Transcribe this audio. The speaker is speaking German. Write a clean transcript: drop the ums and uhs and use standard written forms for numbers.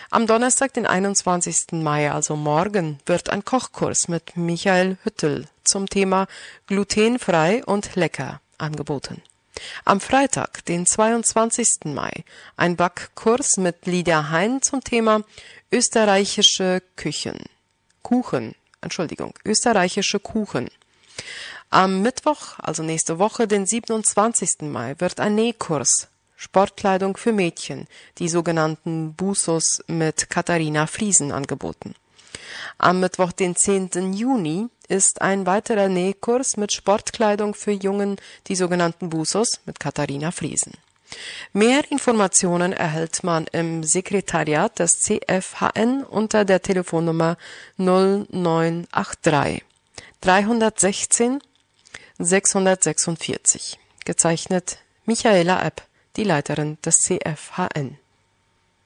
Am Donnerstag, den 21. Mai, also morgen, wird ein Kochkurs mit Michael Hüttel zum Thema glutenfrei und lecker angeboten. Am Freitag, den 22. Mai, ein Backkurs mit Lydia Hein zum Thema österreichische Kuchen. Am Mittwoch, also nächste Woche, den 27. Mai, wird ein Nähkurs Sportkleidung für Mädchen, die sogenannten Busos mit Katharina Friesen angeboten. Am Mittwoch, den 10. Juni, ist ein weiterer Nähkurs mit Sportkleidung für Jungen, die sogenannten Busos mit Katharina Friesen. Mehr Informationen erhält man im Sekretariat des CFHN unter der Telefonnummer 0983 316 646. Gezeichnet Michaela Epp, die Leiterin des CFHN.